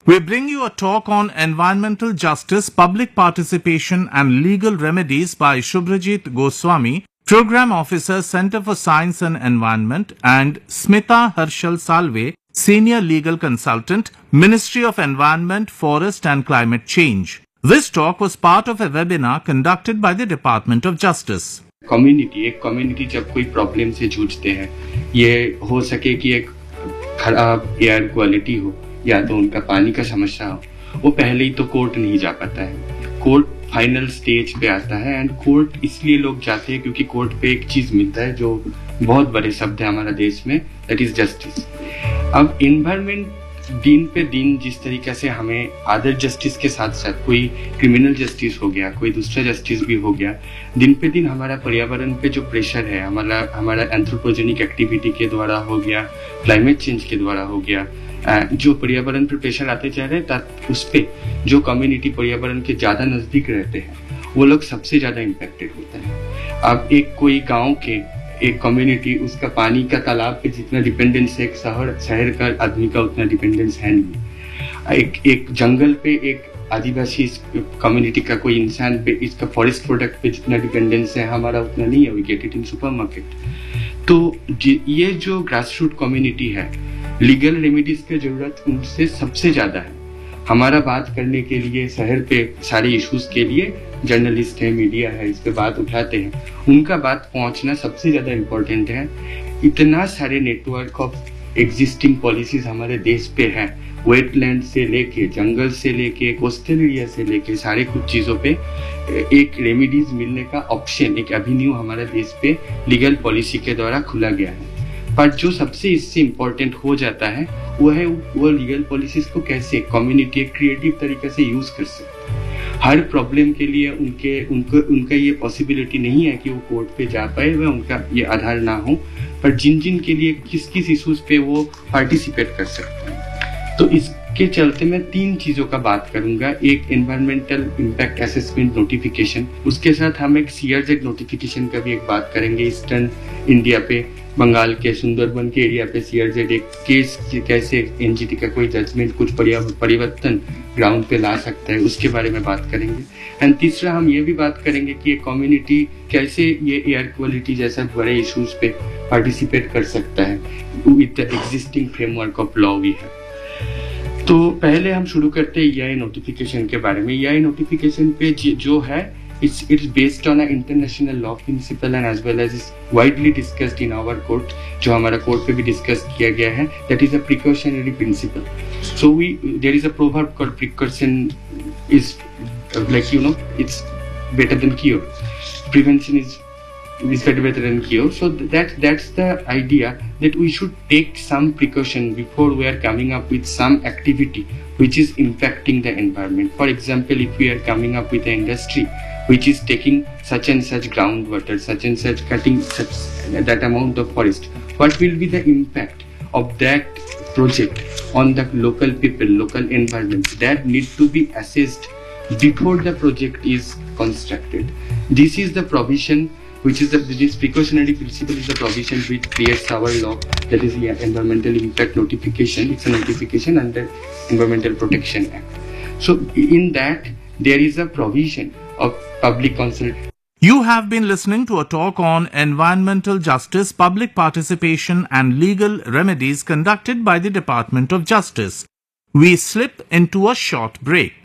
We bring you a talk on environmental justice, public participation and legal remedies by Shubhrajit Goswami, Program Officer, Center for Science and Environment, and Smita Harshal Salve, Senior Legal Consultant, Ministry of Environment, Forest and Climate Change. This talk was part of a webinar conducted by the Department of Justice. Community जब कोई problem से जूझते हैं, ये हो सके कि एक खराब एयर क्वालिटी हो या तो उनका पानी का समस्या हो, वो पहले ही तो कोर्ट नहीं जा पाता है। कोर्ट फाइनल स्टेज पे आता है एंड कोर्ट इसलिए लोग जाते हैं क्योंकि कोर्ट पे एक चीज मिलता है जो बहुत बड़े शब्द है हमारा देश में, दैट इज जस्टिस। अब इन्वायरमेंट दिन पे दिन जिस तरीके से हमें अदर जस्टिस के साथ साथ कोई क्रिमिनल जस्टिस हो गया, कोई दूसरा जस्टिस भी हो गया, दिन पे दिन हमारा पर्यावरण पे जो प्रेशर है, हमारा एंथ्रोपोजेनिक एक्टिविटी के द्वारा हो गया, क्लाइमेट चेंज के द्वारा हो गया, जो पर्यावरण पर प्रेशर आते जा रहे हैं, उस पे जो कम्युनिटी पर्यावरण के ज्यादा नजदीक रहते हैं वो लोग सबसे ज्यादा इम्पैक्टेड होते हैं। अब एक कोई गांव के एक कम्युनिटी, उसका पानी का तालाब पे जितना डिपेंडेंस है, एक शहर का आदमी का उतना डिपेंडेंस है नहीं। एक जंगल पे एक आदिवासी कम्युनिटी का कोई इंसान पे, इसका फॉरेस्ट प्रोडक्ट पे जितना डिपेंडेंस है, हमारा उतना नहीं है। We get it in supermarket. तो ये जो ग्रास रूट कम्युनिटी है, लीगल रेमेडीज की जरूरत उनसे सबसे ज्यादा है। हमारा बात करने के लिए शहर पे सारे इश्यूज के लिए जर्नलिस्ट है, मीडिया है, इस पे बात उठाते हैं, उनका बात पहुंचना सबसे ज्यादा इम्पोर्टेंट है। इतना सारे नेटवर्क ऑफ एग्जिस्टिंग पॉलिसीज हमारे देश पे है, वेटलैंड से लेके, जंगल से लेके, कोस्टल एरिया से लेके, सारे कुछ चीजों पे एक रेमेडीज मिलने का ऑप्शन, एक एवेन्यू हमारे देश पे लीगल पॉलिसी के द्वारा खुला गया है। पर जो सबसे इससे इम्पोर्टेंट हो जाता है वो लीगल पॉलिसीज को कैसे कम्युनिटी एक क्रिएटिव तरीके से यूज कर सकते हैं। हर प्रॉब्लम के लिए उनका ये पॉसिबिलिटी नहीं है कि वो कोर्ट पे जा पाए, वह उनका ये आधार ना हो, पर जिन के लिए किस इश्यूज पे वो पार्टिसिपेट कर सकते हैं। तो इसके चलते मैं 3 चीजों का बात करूंगा। एक एनवायरमेंटल इम्पैक्ट असेसमेंट नोटिफिकेशन, उसके साथ हम एक सीआरजेड नोटिफिकेशन का भी एक बात करेंगे। ईस्टर्न इंडिया पे, बंगाल के सुंदरबन के एरिया पे सीआरजेड एक केस कैसे एनजीटी का कोई जजमेंट कुछ परिवर्तन ग्राउंड पे ला सकता है, उसके बारे में बात करेंगे। एंड तीसरा हम ये भी बात करेंगे कि ये कम्युनिटी कैसे ये एयर क्वालिटी जैसा बड़े इश्यूज पे पार्टिसिपेट कर सकता है with the existing framework of law we है। तो पहले हम शुरू करते हैं EIA नोटिफिकेशन के बारे में। EIA नोटिफिकेशन पे जो है, it's based on an international law principle and as well as is widely discussed in our court, जो हमारा कोर्ट पे भी डिस्कस किया गया है, that is a precautionary principle. So there is a proverb called precaution is it's better than cure. Prevention is better than cure. So that's the idea, that we should take some precaution before we are coming up with some activity which is impacting the environment. For example, if we are coming up with an industry which is taking such and such groundwater, such and such cutting that amount of forest, what will be the impact of that project on the local people, local environment? That need to be assessed before the project is constructed. This is the provision which is this precautionary principle is the provision which creates our law, that is the environmental impact notification. It's a notification under Environmental Protection Act. So in that there is a provision of public consultation. You have been listening to a talk on environmental justice, public participation and legal remedies conducted by the Department of Justice. We slip into a short break.